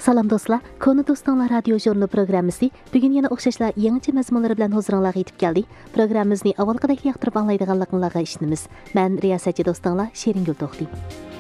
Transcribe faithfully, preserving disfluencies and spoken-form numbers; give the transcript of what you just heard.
Salam do'stlar, Konu Do'stlar radio jurnali programmasi bugun yana o'xshashlar yangi mazmunlar bilan huzuringizga yetib keldi. Programmamizni avvalgidek yoqtirib anglaydiganliklarinizga ishonamiz. Men riyosatchi do'stlar Sheringul To'xti.